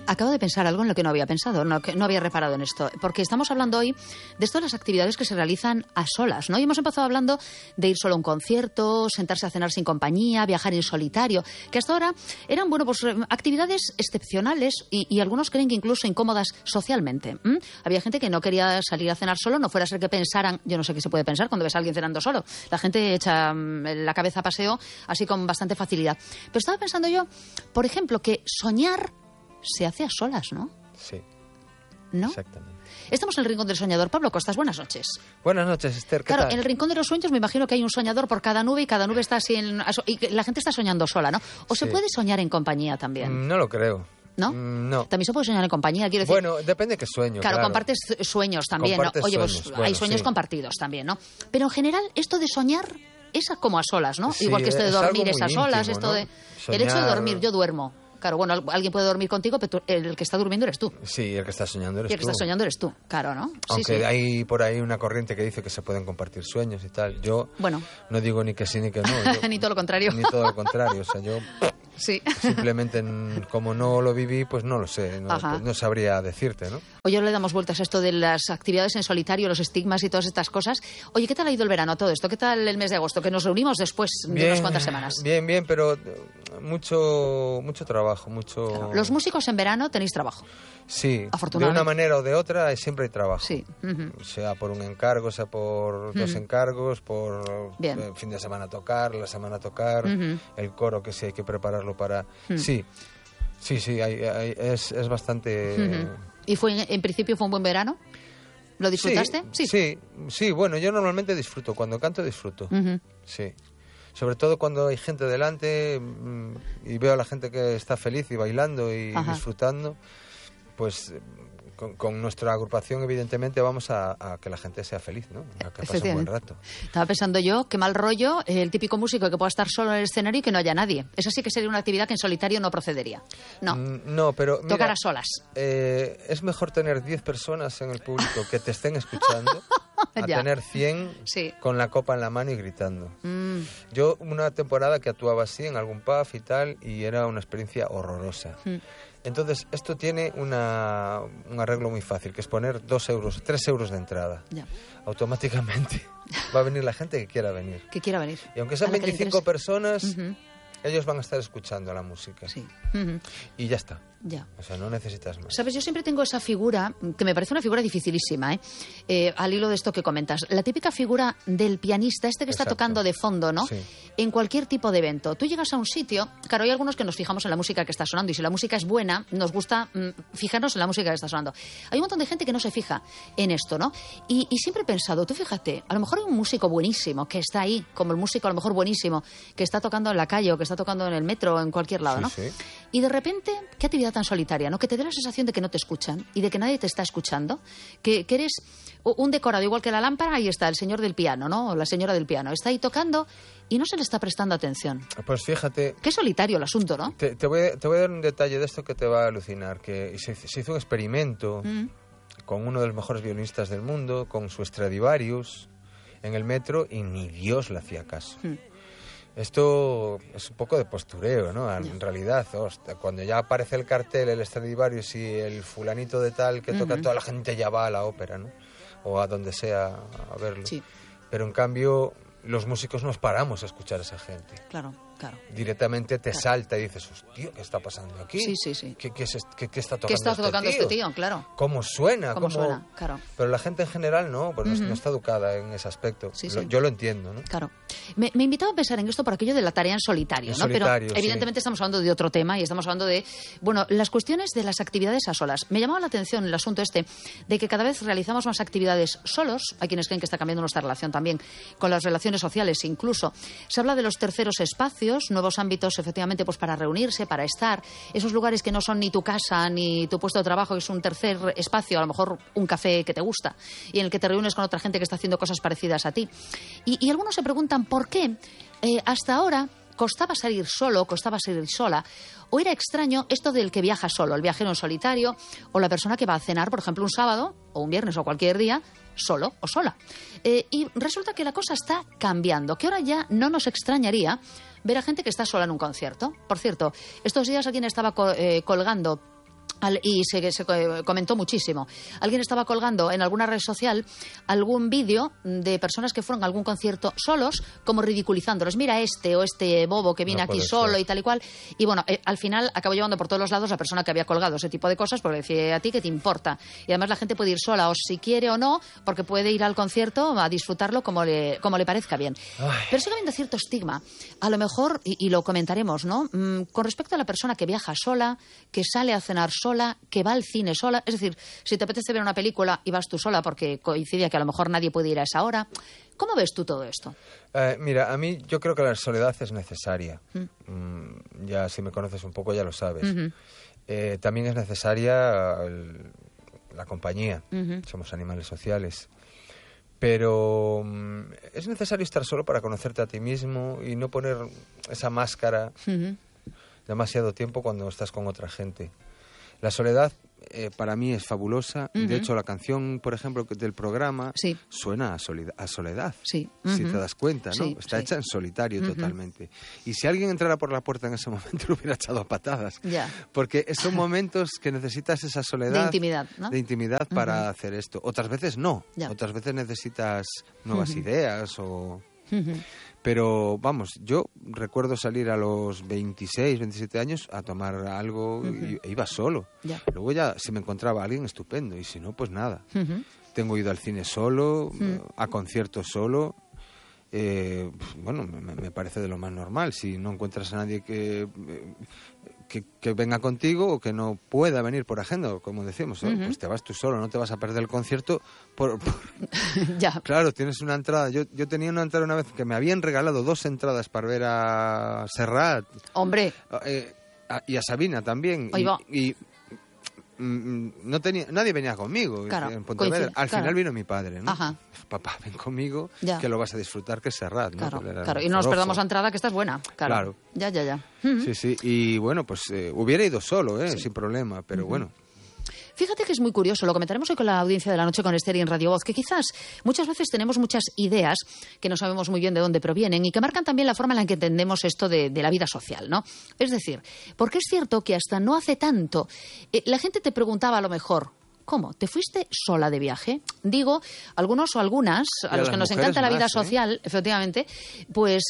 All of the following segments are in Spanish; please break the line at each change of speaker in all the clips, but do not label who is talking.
Acabo de pensar algo en lo que no había pensado, que no había reparado en esto, porque estamos hablando hoy de esto de las actividades que se realizan a solas, ¿no? Y hemos empezado hablando de ir solo a un concierto, sentarse a cenar sin compañía, viajar en solitario, que hasta ahora eran, bueno, pues actividades excepcionales y algunos creen que incluso incómodas socialmente. Había gente que no quería salir a cenar solo, no fuera a ser que pensaran, yo no sé qué se puede pensar cuando ves a alguien cenando solo. La gente echa la cabeza a paseo así con bastante facilidad. Pero estaba pensando yo, por ejemplo, que soñar se hace a solas, ¿no?
Sí.
¿No?
Exactamente.
Estamos en el Rincón del Soñador. Pablo Costas, buenas noches.
Buenas noches, Esther. ¿Qué
Claro,
tal?
en el Rincón de los Sueños me imagino que hay un soñador por cada nube y cada nube está así y la gente está soñando sola, ¿no? ¿O se puede soñar en compañía también?
No lo creo.
¿No?
No.
También se puede soñar en compañía, quiero decir.
Bueno, depende de qué sueño.
Claro, compartes sueños también,
Compartes
¿no? Oye, pues
sueños,
hay
bueno,
sueños
sí.
compartidos también, ¿no? Pero en general, esto de soñar es como a solas, ¿no?
Sí,
Igual que esto de
es
dormir
algo
es a
muy
solas,
íntimo,
esto
¿no?
de...
Soñar...
El hecho de dormir, yo duermo. Claro, bueno, alguien puede dormir contigo, pero el que está durmiendo eres tú.
Sí, el que está soñando eres tú.
Y el que está soñando eres tú, claro, ¿no?
Aunque
sí.
hay por ahí una corriente que dice que se pueden compartir sueños y tal. Yo no digo ni que sí ni que no.
Ni todo lo contrario.
Ni todo lo contrario. O sea, yo
sí.
simplemente, como no lo viví, pues no lo sé. No sabría decirte, ¿no?
Hoy ahora le damos vueltas a esto de las actividades en solitario, los estigmas y todas estas cosas. Oye, ¿qué tal ha ido el verano todo esto? ¿Qué tal el mes de agosto? Que nos reunimos después de unas cuantas semanas.
Bien, pero mucho trabajo, mucho...
Claro. Los músicos en verano tenéis trabajo.
Sí, de una manera o de otra siempre hay trabajo.
Sí.
Sea por un encargo, sea por dos encargos, por fin de semana tocar, la semana tocar, el coro que sí hay que prepararlo para... Sí, es bastante...
¿Y en principio fue un buen verano? ¿Lo disfrutaste?
Sí, bueno, yo normalmente disfruto, cuando canto disfruto, sí. Sobre todo cuando hay gente delante y veo a la gente que está feliz y bailando y disfrutando, pues con nuestra agrupación evidentemente vamos a que la gente sea feliz, ¿no? A que pase un buen rato.
Estaba pensando yo, qué mal rollo el típico músico que pueda estar solo en el escenario y que no haya nadie. Eso sí que sería una actividad que en solitario no procedería.
No, pero mira,
tocar a solas.
Es mejor tener 10 personas en el público que te estén escuchando a tener 100 con la copa en la mano y gritando. Yo una temporada que actuaba así en algún pub y tal, y era una experiencia horrorosa. Entonces, esto tiene un arreglo muy fácil, que es poner 2 euros, 3 euros de entrada. Ya. Automáticamente va a venir la gente que quiera venir.
Que quiera venir.
Y aunque sean 25 personas, ellos van a estar escuchando la música.
Sí.
Y ya está.
Ya.
O sea, no necesitas más.
Sabes, yo siempre tengo esa figura, que me parece una figura dificilísima, al hilo de esto que comentas. La típica figura del pianista, que está tocando de fondo, ¿no?
Sí.
En cualquier tipo de evento. Tú llegas a un sitio, claro, hay algunos que nos fijamos en la música que está sonando, y si la música es buena, nos gusta fijarnos en la música que está sonando. Hay un montón de gente que no se fija en esto, ¿no? Y siempre he pensado, tú fíjate, a lo mejor hay un músico buenísimo que está ahí, como el músico a lo mejor buenísimo, que está tocando en la calle o que está tocando en el metro o en cualquier lado, ¿no?
Sí.
Y de repente, qué actividad tan solitaria, ¿no? Que te dé la sensación de que no te escuchan y de que nadie te está escuchando, que eres un decorado, igual que la lámpara, ahí está el señor del piano, ¿no? O la señora del piano, está ahí tocando y no se le está prestando atención.
Pues fíjate...
Qué solitario el asunto, ¿no?
Te voy a dar un detalle de esto que te va a alucinar, que se hizo un experimento con uno de los mejores violinistas del mundo, con su Stradivarius, en el metro, y ni Dios le hacía caso. Esto es un poco de postureo, ¿no? En realidad, cuando ya aparece el cartel, el Stradivarius y el fulanito de tal que toca, toda la gente ya va a la ópera, ¿no? O a donde sea a verlo. Sí. Pero en cambio, los músicos nos paramos a escuchar a esa gente.
Claro.
Directamente te salta y dices, hostia, ¿qué está pasando aquí?
Sí.
¿Qué está tocando,
¿Qué está tocando este tío? Claro.
¿Cómo suena?
¿Cómo suena? Claro.
Pero la gente en general no, pues no está educada en ese aspecto.
Sí.
Yo lo entiendo, ¿no?
Claro. Me invitaba a pensar en esto por aquello de la tarea en solitario, ¿no? Pero evidentemente estamos hablando de otro tema y estamos hablando de, bueno, las cuestiones de las actividades a solas. Me llamaba la atención el asunto de que cada vez realizamos más actividades solos. Hay quienes creen que está cambiando nuestra relación también con las relaciones sociales incluso. Se habla de los terceros espacios, nuevos ámbitos efectivamente pues para reunirse, para estar, esos lugares que no son ni tu casa ni tu puesto de trabajo, es un tercer espacio, a lo mejor un café que te gusta y en el que te reúnes con otra gente que está haciendo cosas parecidas a ti. Y algunos se preguntan por qué hasta ahora costaba salir solo, costaba salir sola, o era extraño esto del que viaja solo, el viajero en solitario, o la persona que va a cenar, por ejemplo, un sábado, o un viernes, o cualquier día, solo o sola. Y resulta que la cosa está cambiando, que ahora ya no nos extrañaría ver a gente que está sola en un concierto. Por cierto, estos días alguien estaba colgando Y se comentó muchísimo. Alguien estaba colgando en alguna red social algún vídeo de personas que fueron a algún concierto solos, como ridiculizándolos. Mira este bobo que viene aquí solo y tal y cual. Y bueno, al final acabó llevando por todos los lados la persona que había colgado ese tipo de cosas, porque decía, ¿a ti qué te importa? Y además la gente puede ir sola, o si quiere o no, porque puede ir al concierto a disfrutarlo como le parezca bien. Ay. Pero sigue habiendo cierto estigma. A lo mejor, y lo comentaremos, ¿no? Con respecto a la persona que viaja sola, que sale a cenar sola, que va al cine sola. Es decir, si te apetece ver una película y vas tú sola porque coincide que a lo mejor nadie puede ir a esa hora. ¿Cómo ves tú todo esto?
Mira, a mí yo creo que la soledad es necesaria. Ya si me conoces un poco ya lo sabes. También es necesaria la compañía. Somos animales sociales. Pero es necesario estar solo para conocerte a ti mismo y no poner esa máscara demasiado tiempo cuando estás con otra gente. La soledad para mí es fabulosa. De hecho, la canción, por ejemplo, del programa suena a soledad. Si te das cuenta, ¿no? Está hecha en solitario totalmente. Y si alguien entrara por la puerta en ese momento, lo hubiera echado a patadas. Porque son momentos que necesitas esa soledad.
De intimidad, ¿no?
De intimidad para hacer esto. Otras veces no. Otras veces necesitas nuevas ideas o... Pero, vamos, yo recuerdo salir a los 26, 27 años a tomar algo e iba solo. Luego ya, si me encontraba alguien, estupendo. Y si no, pues nada. Tengo ido al cine solo, a conciertos solo. Bueno, me parece de lo más normal. Si no encuentras a nadie que venga contigo o que no pueda venir por agenda, como decimos, pues te vas tú solo, no te vas a perder el concierto Claro, tienes una entrada. Yo tenía una entrada una vez que me habían regalado 2 entradas para ver a Serrat.
¡Hombre!
Y a Sabina también. Y no tenía, nadie venía conmigo en Pontevedra. Al final vino mi padre, ¿no? Papá, ven conmigo, que lo vas a disfrutar, que es Serrat, ¿no?
Claro. Y no nos perdamos la entrada, que esta es buena. Claro. Ya.
Sí. Y bueno, pues hubiera ido solo, sin problema, pero bueno.
Fíjate que es muy curioso, lo comentaremos hoy con la audiencia de la noche con Esther y en Radio Voz, que quizás muchas veces tenemos muchas ideas que no sabemos muy bien de dónde provienen y que marcan también la forma en la que entendemos esto de la vida social, ¿no? Es decir, porque es cierto que hasta no hace tanto la gente te preguntaba a lo mejor, ¿cómo? ¿Te fuiste sola de viaje? Digo, algunos o algunas, a los que nos encanta la vida social, efectivamente, pues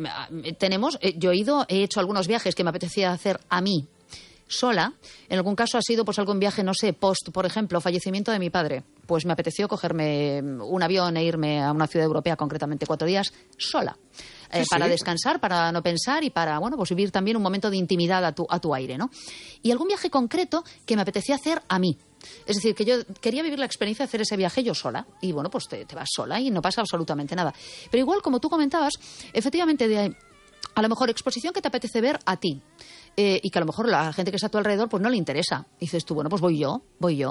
yo he hecho algunos viajes que me apetecía hacer a mí, sola. En algún caso ha sido pues algún viaje, no sé, por ejemplo, fallecimiento de mi padre. Pues me apeteció cogerme un avión e irme a una ciudad europea, concretamente 4 días, sola. Para descansar, para no pensar y para, bueno, pues vivir también un momento de intimidad a tu aire, ¿no? Y algún viaje concreto que me apetecía hacer a mí. Es decir, que yo quería vivir la experiencia de hacer ese viaje yo sola. Y bueno, pues te vas sola y no pasa absolutamente nada. Pero igual, como tú comentabas, efectivamente, a lo mejor exposición que te apetece ver a ti. Y que a lo mejor la gente que está a tu alrededor pues no le interesa. Y dices tú, bueno, pues voy yo.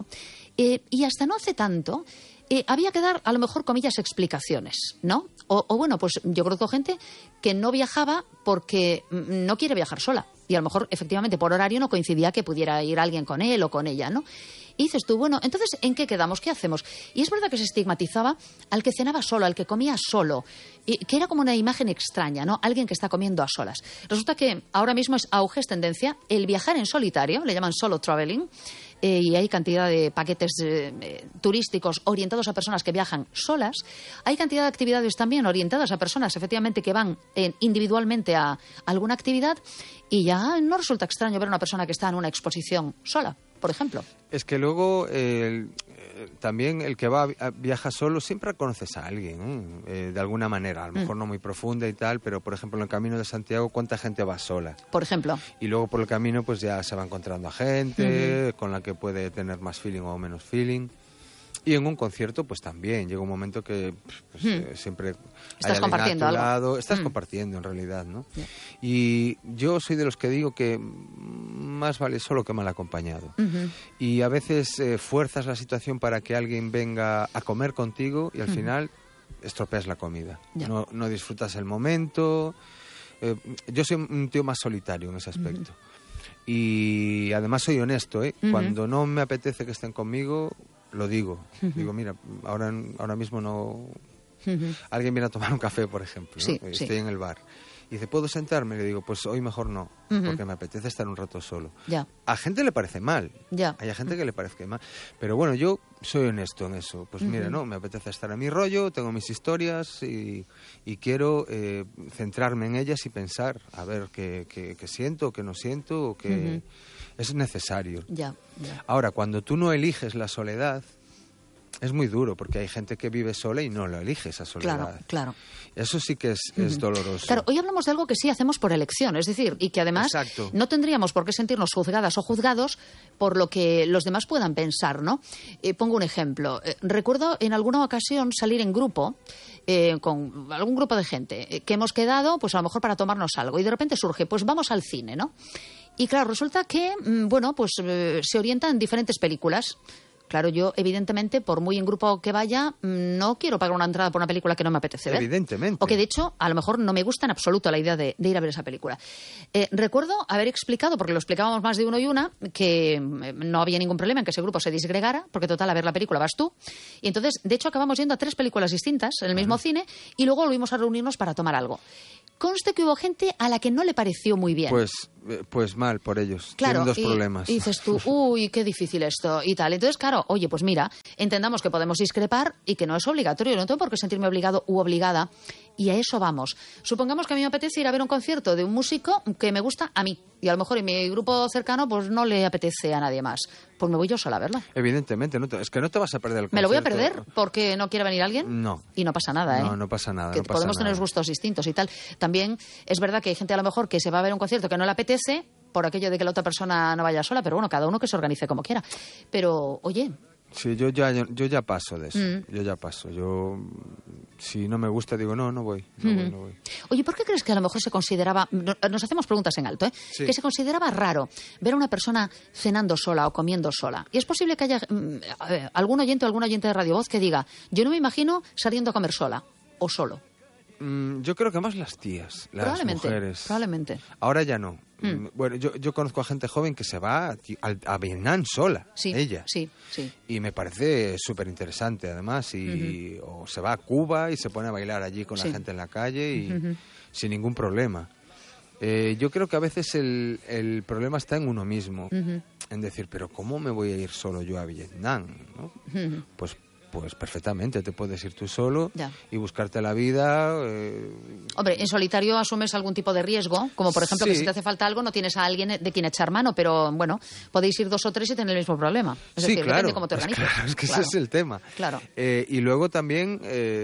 Y hasta no hace tanto había que dar, a lo mejor, comillas, explicaciones, ¿no? O bueno, pues yo conozco gente que no viajaba porque no quiere viajar sola. Y a lo mejor, efectivamente, por horario no coincidía que pudiera ir alguien con él o con ella, ¿no? Y dices tú, bueno, entonces, ¿en qué quedamos? ¿Qué hacemos? Y es verdad que se estigmatizaba al que cenaba solo, al que comía solo, que era como una imagen extraña, ¿no? Alguien que está comiendo a solas. Resulta que ahora mismo es auge, es tendencia, el viajar en solitario, le llaman solo traveling, y hay cantidad de paquetes turísticos orientados a personas que viajan solas. Hay cantidad de actividades también orientadas a personas, efectivamente, que van individualmente a alguna actividad, y ya no resulta extraño ver a una persona que está en una exposición sola, por ejemplo.
Es que luego también el que viaja solo siempre conoces a alguien, de alguna manera, a lo mejor no muy profunda y tal, pero por ejemplo en el Camino de Santiago, ¿cuánta gente va sola?
Por ejemplo.
Y luego por el camino pues ya se va encontrando a gente con la que puede tener más feeling o menos feeling. Y en un concierto, pues también llega un momento que siempre
estás compartiendo algo.
Estás compartiendo, en realidad, ¿no? Yeah. Y yo soy de los que digo que más vale solo que mal acompañado. Y a veces fuerzas la situación para que alguien venga a comer contigo y al final estropeas la comida. Yeah. No disfrutas el momento. Yo soy un tío más solitario en ese aspecto. Y además soy honesto, Cuando no me apetece que estén conmigo, lo digo. Digo, mira, ahora mismo no... Alguien viene a tomar un café, por ejemplo, ¿no? Estoy en el bar. Y dice, ¿puedo sentarme? Y le digo, pues hoy mejor no, porque me apetece estar un rato solo.
Ya.
A gente le parece mal.
Ya.
Hay gente que le parece mal. Pero bueno, yo soy honesto en eso. Pues mira, no, me apetece estar a mi rollo, tengo mis historias y quiero centrarme en ellas y pensar, a ver qué siento, qué no siento, o qué es necesario.
Ya.
Ahora, cuando tú no eliges la soledad, es muy duro, porque hay gente que vive sola y no lo elige esa soledad. Claro. Eso sí que es doloroso.
Claro, hoy hablamos de algo que sí hacemos por elección, es decir, y que además no tendríamos por qué sentirnos juzgadas o juzgados por lo que los demás puedan pensar, ¿no? Pongo un ejemplo. Recuerdo en alguna ocasión salir en grupo con algún grupo de gente que hemos quedado, pues a lo mejor para tomarnos algo, y de repente surge, pues vamos al cine, ¿no? Y claro, resulta que, se orienta en diferentes películas. Claro, yo, evidentemente, por muy en grupo que vaya, no quiero pagar una entrada por una película que no me apetece ver.
Evidentemente.
O que, de hecho, a lo mejor no me gusta en absoluto la idea de ir a ver esa película. Recuerdo haber explicado, porque lo explicábamos más de uno y una, que no había ningún problema en que ese grupo se disgregara, porque total, a ver la película vas tú. Y entonces, de hecho, acabamos yendo a 3 películas distintas en el mismo cine y luego volvimos a reunirnos para tomar algo. Conste que hubo gente a la que no le pareció muy bien.
Pues mal por ellos.
Claro,
tienen 2 problemas.
Y dices tú, uy, qué difícil esto y tal. Entonces, claro, oye, pues mira, entendamos que podemos discrepar y que no es obligatorio. No tengo por qué sentirme obligado u obligada. Y a eso vamos. Supongamos que a mí me apetece ir a ver un concierto de un músico que me gusta a mí. Y a lo mejor en mi grupo cercano pues no le apetece a nadie más. Pues me voy yo sola a verla.
Evidentemente, es que no te vas a perder el concierto.
¿Me lo voy a perder porque no quiere venir alguien?
No.
Y no pasa nada, ¿eh?
No pasa nada.
Que
no pasa
podemos
nada.
tener gustos distintos y tal. También es verdad que hay gente a lo mejor que se va a ver un concierto que no le apetece por aquello de que la otra persona no vaya sola, pero bueno, cada uno que se organice como quiera. Pero, oye...
Sí, yo ya paso de eso. Yo ya paso. Si no me gusta, digo, no voy. No voy.
Oye, ¿por qué crees que a lo mejor se consideraba... Nos hacemos preguntas en alto, ¿eh? Sí. Que se consideraba raro ver a una persona cenando sola o comiendo sola. Y es posible que haya algún oyente o algún oyente de Radio Voz que diga, yo no me imagino saliendo a comer sola o solo.
Yo creo que más las tías, las mujeres.
Probablemente.
Ahora ya no. Bueno, yo conozco a gente joven que se va a Vietnam sola, ella.
Sí.
Y me parece súper interesante, además. O se va a Cuba y se pone a bailar allí con la gente en la calle y sin ningún problema. Yo creo que a veces el problema está en uno mismo. En decir, pero ¿cómo me voy a ir solo yo a Vietnam? ¿No? Pues perfectamente, te puedes ir tú solo y buscarte la vida.
Hombre, en solitario asumes algún tipo de riesgo, como por ejemplo que si te hace falta algo no tienes a alguien de quien echar mano, pero bueno, podéis ir 2 o 3 y tener el mismo problema. Es decir,
claro,
depende cómo te organices.
Claro, es que ese es el tema.
Claro.
Y luego también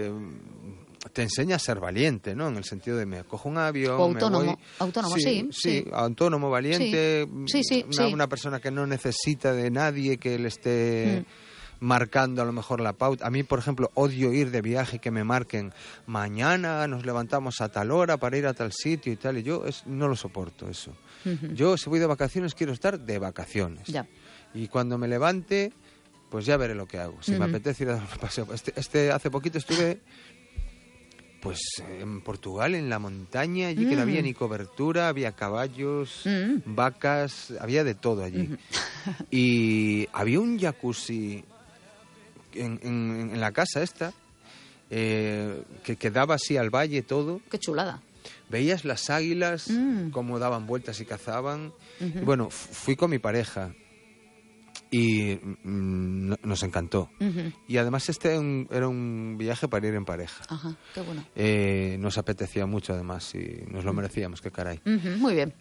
te enseña a ser valiente, ¿no? En el sentido de me cojo un avión,
o autónomo,
me voy...
autónomo, sí.
Autónomo, valiente,
sí.
Una persona que no necesita de nadie que le esté... marcando a lo mejor la pauta. A mí, por ejemplo, odio ir de viaje que me marquen mañana nos levantamos a tal hora para ir a tal sitio y tal, y yo no lo soporto eso. Yo, si voy de vacaciones, quiero estar de vacaciones.
Ya.
Y cuando me levante, pues ya veré lo que hago. Si me apetece ir a dar un paseo. Hace poquito estuve pues en Portugal, en la montaña, allí que no había ni cobertura, había caballos, vacas, había de todo allí. Y había un jacuzzi en la casa esta, que daba así al valle todo.
¡Qué chulada!
Veías las águilas, cómo daban vueltas y cazaban. Y bueno, fui con mi pareja y nos encantó. Y además era un viaje para ir en pareja.
Ajá, qué bueno.
Nos apetecía mucho además y nos lo merecíamos, qué caray.
Muy bien.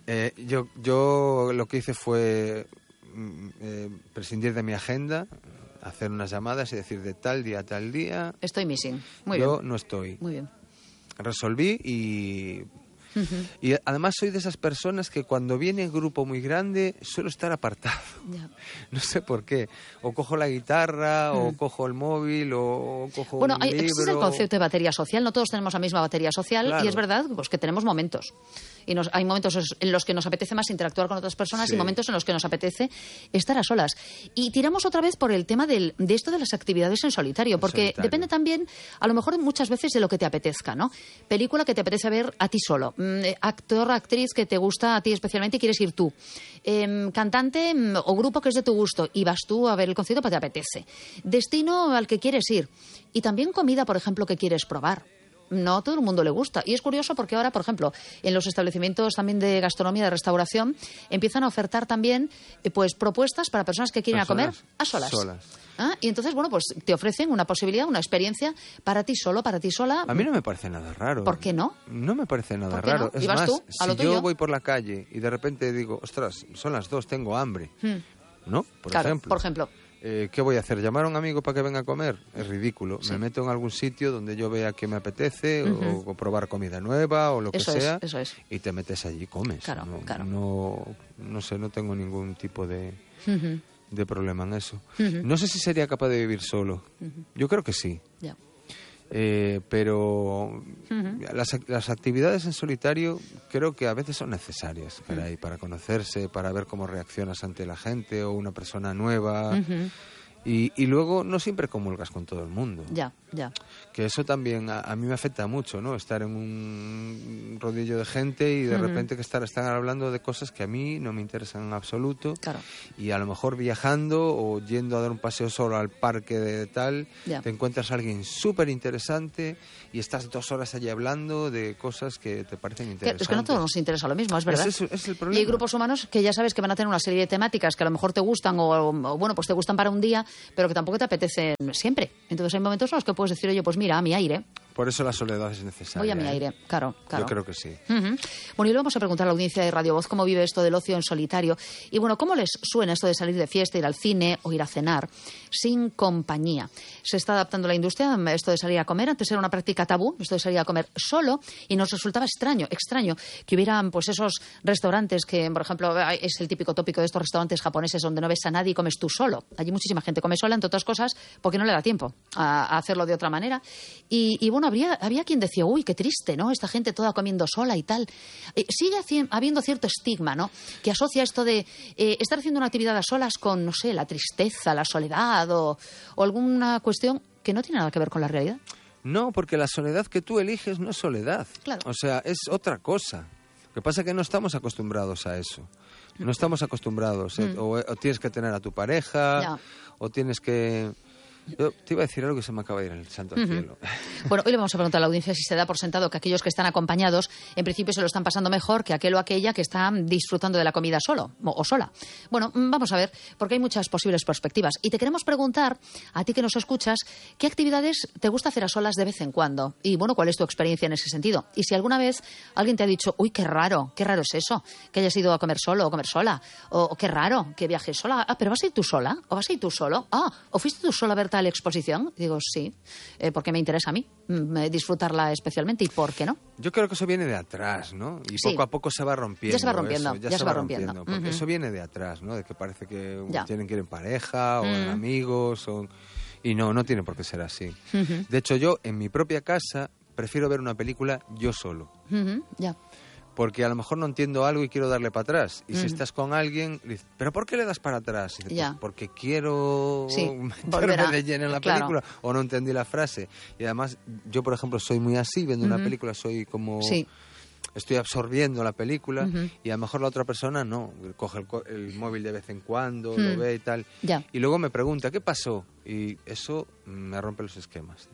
Yo lo que hice fue prescindir de mi agenda, hacer unas llamadas y decir de tal día a tal día...
Estoy missing. Muy
bien.
Yo
no estoy.
Muy bien.
Resolví y además soy de esas personas que cuando viene el grupo muy grande suelo estar apartado. No sé por qué. O cojo la guitarra, o cojo el móvil, o cojo un libro.
Existe el concepto de batería social. No todos tenemos la misma batería social. Claro. Y es verdad pues, que tenemos momentos. Y hay momentos en los que nos apetece más interactuar con otras personas y momentos en los que nos apetece estar a solas. Y tiramos otra vez por el tema de esto de las actividades en solitario, porque depende también, a lo mejor muchas veces, de lo que te apetezca, ¿no? Película que te apetece ver a ti solo, actor, actriz que te gusta a ti especialmente y quieres ir tú, cantante o grupo que es de tu gusto y vas tú a ver el concierto porque te apetece, destino al que quieres ir y también comida, por ejemplo, que quieres probar. no a todo el mundo le gusta. Y es curioso porque ahora, por ejemplo, en los establecimientos también de gastronomía, de restauración, empiezan a ofertar también pues propuestas para personas que quieren comer a solas. Y entonces, bueno, pues te ofrecen una posibilidad, una experiencia para ti solo, para ti sola.
A mí no me parece nada raro.
¿Por qué no?
No me parece nada raro.
¿Y vas tú a lo tuyo?
Si yo voy por la calle y de repente digo, ostras, son las 2, tengo hambre, ¿no? Por ejemplo. ¿Qué voy a hacer? ¿Llamar a un amigo para que venga a comer? Es ridículo. Me meto en algún sitio donde yo vea que me apetece o probar comida nueva o lo que sea.
Eso es.
Y te metes allí y comes.
Claro.
No sé, no tengo ningún tipo de problema en eso. No sé si sería capaz de vivir solo. Yo creo que sí.
Ya.
Pero las actividades en solitario creo que a veces son necesarias para conocerse, para ver cómo reaccionas ante la gente o una persona nueva. Y luego no siempre comulgas con todo el mundo.
Ya.
Que eso también a mí me afecta mucho, ¿no? Estar en un rodillo de gente y de repente que están hablando de cosas que a mí no me interesan en absoluto.
Claro.
Y a lo mejor viajando o yendo a dar un paseo solo al parque de tal, te encuentras a alguien súper interesante y estás 2 horas allí hablando de cosas que te parecen interesantes.
Es que no todos nos interesa lo mismo, es verdad.
Es el problema.
Y hay grupos humanos que ya sabes que van a tener una serie de temáticas que a lo mejor te gustan o bueno, pues te gustan para un día, pero que tampoco te apetecen siempre. Entonces hay momentos en los que puedes decir, oye, pues mira, a mi aire.
Por eso la soledad es necesaria.
Voy a mi aire, claro.
Yo creo que sí.
Bueno, y le vamos a preguntar a la audiencia de Radio Voz cómo vive esto del ocio en solitario. Y bueno, ¿cómo les suena esto de salir de fiesta, ir al cine o ir a cenar sin compañía? Se está adaptando la industria a esto de salir a comer. Antes era una práctica tabú, esto de salir a comer solo, y nos resultaba extraño que hubieran pues esos restaurantes que, por ejemplo, es el típico tópico de estos restaurantes japoneses donde no ves a nadie y comes tú solo. Allí muchísima gente come sola, entre otras cosas, porque no le da tiempo a hacerlo de otra manera. Y bueno, había quien decía, uy, qué triste, ¿no? Esta gente toda comiendo sola y tal. Sigue habiendo cierto estigma, ¿no? Que asocia esto de estar haciendo una actividad a solas con, no sé, la tristeza, la soledad o alguna cuestión que no tiene nada que ver con la realidad.
No, porque la soledad que tú eliges no es soledad.
Claro.
O sea, es otra cosa. Lo que pasa es que no estamos acostumbrados a eso. No estamos acostumbrados. O tienes que tener a tu pareja, o tienes que... Yo te iba a decir algo que se me acaba de ir el santo al cielo.
Bueno, hoy le vamos a preguntar a la audiencia si se da por sentado que aquellos que están acompañados en principio se lo están pasando mejor que aquel o aquella que está disfrutando de la comida solo o sola. Bueno, vamos a ver, porque hay muchas posibles perspectivas. Y te queremos preguntar, a ti que nos escuchas, ¿qué actividades te gusta hacer a solas de vez en cuando? Y bueno, ¿cuál es tu experiencia en ese sentido? Y si alguna vez alguien te ha dicho, uy, qué raro es eso, que hayas ido a comer solo o comer sola, o qué raro que viajes sola, pero ¿vas a ir tú sola? ¿O vas a ir tú solo? ¿O fuiste tú sola a ver tal exposición? Digo, sí, porque me interesa a mí disfrutarla especialmente. ¿Y por qué no?
Yo creo que eso viene de atrás, ¿no? Y poco a poco se va rompiendo.
Ya se va rompiendo, ya se va rompiendo.
Porque eso viene de atrás, ¿no? De que parece que tienen que ir en pareja o en amigos y no tiene por qué ser así. De hecho, yo en mi propia casa prefiero ver una película yo solo. Porque a lo mejor no entiendo algo y quiero darle para atrás. Y si estás con alguien, dices, ¿pero por qué le das para atrás? Y dices, pues porque quiero meterme de lleno en la película o no entendí la frase. Y además, yo por ejemplo soy muy así, viendo una película, soy como... Estoy absorbiendo la película y a lo mejor la otra persona no, coge el móvil de vez en cuando, lo ve y tal. Y luego me pregunta, ¿qué pasó? Y eso me rompe los esquemas.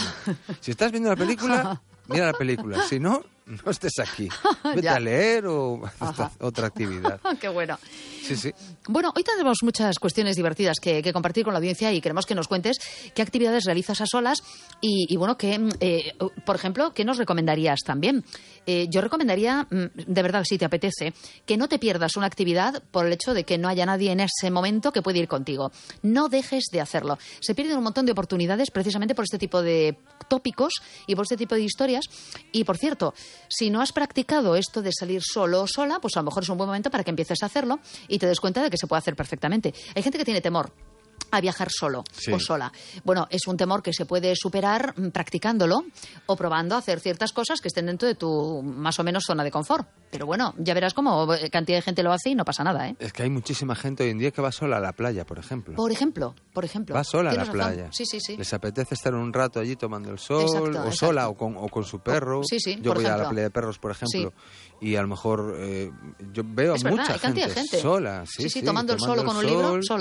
Si estás viendo la película, mira la película. Si no, no estés aquí. Vete a leer o otra actividad.
Qué bueno.
Sí.
Bueno, hoy tendremos muchas cuestiones divertidas que compartir con la audiencia y queremos que nos cuentes qué actividades realizas a solas y bueno, por ejemplo, ¿qué nos recomendarías también? Yo recomendaría, de verdad, si te apetece, que no te pierdas una actividad por el hecho de que no haya nadie en ese momento que puede ir contigo. No dejes de hacerlo. Se pierden un montón de oportunidades precisamente por este tipo de tópicos y por este tipo de historias. Y, por cierto, si no has practicado esto de salir solo o sola, pues a lo mejor es un buen momento para que empieces a hacerlo y te des cuenta de que se puede hacer perfectamente. Hay gente que tiene temor a viajar solo o sola. Bueno, es un temor que se puede superar practicándolo o probando a hacer ciertas cosas que estén dentro de tu más o menos zona de confort. Pero bueno, ya verás cómo cantidad de gente lo hace y no pasa nada, ¿eh?
Es que hay muchísima gente hoy en día que va sola a la playa, por ejemplo.
Por ejemplo.
Va sola a la playa.
Sí.
Les apetece estar un rato allí tomando el sol,
Exacto.
Sola o con su perro. Yo voy a la playa de perros, por ejemplo, y a lo mejor yo veo a mucha gente sola.
Sí, tomando el sol o con un libro, sola.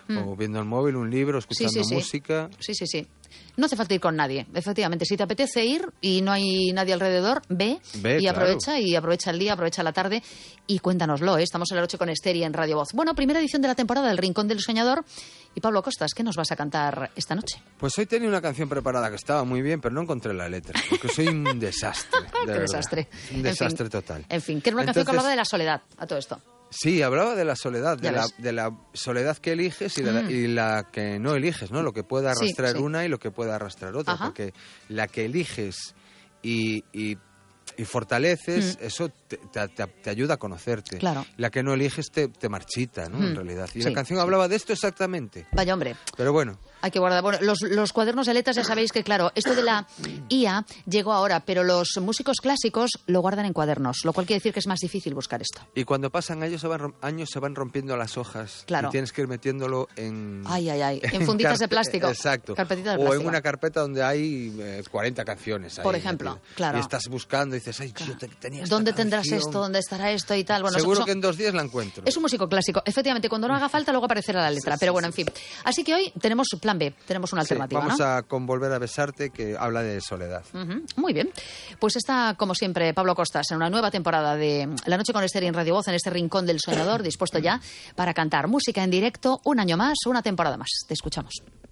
o viendo el móvil, un libro, escuchando música.
Sí. No hace falta ir con nadie, efectivamente. Si te apetece ir y no hay nadie alrededor, ve y aprovecha, y aprovecha el día, aprovecha la tarde y cuéntanoslo, ¿eh? Estamos en la noche con Esther y en Radio Voz. Bueno, primera edición de la temporada del Rincón del Soñador. Y Pablo Costas, ¿qué nos vas a cantar esta noche?
Pues hoy tenía una canción preparada que estaba muy bien, pero no encontré la letra, porque soy un desastre.
¡Qué desastre!
Un desastre total.
En fin, que era una canción que hablaba de la soledad, a todo esto.
Sí, hablaba de la soledad, de la soledad que eliges y la que no eliges, ¿no? Lo que puede arrastrar una y lo que puede arrastrar otra. Ajá. Porque la que eliges y fortaleces, eso te ayuda a conocerte.
Claro.
La que no eliges te marchita, ¿no? En realidad. Y la canción hablaba de esto exactamente.
Vaya hombre.
Pero bueno.
Hay que guardar. Bueno, los cuadernos de letras ya sabéis que, claro, esto de la IA llegó ahora, pero los músicos clásicos lo guardan en cuadernos, lo cual quiere decir que es más difícil buscar esto.
Y cuando pasan años se van rompiendo las hojas.
Claro.
Y tienes que ir metiéndolo en...
en funditas de plástico.
Exacto.
Carpetitas de plástico.
O en una carpeta donde hay 40 canciones.
Por ejemplo, claro.
Y estás buscando y dices, ay, yo tenía esta
¿Dónde
canción?
tendrás esto? ¿Dónde estará esto? Y tal. Bueno,
seguro que en 2 días la encuentro.
Es un músico clásico. Efectivamente, cuando no haga falta, luego aparecerá la letra. Pero bueno, en fin. Así que hoy tenemos plan B, tenemos una alternativa.
Vamos a con Volver a besarte, que habla de soledad.
Muy bien. Pues está, como siempre, Pablo Costas en una nueva temporada de La Noche con Esther en Radio Voz, en este Rincón del Soñador, dispuesto ya para cantar música en directo un año más, una temporada más. Te escuchamos.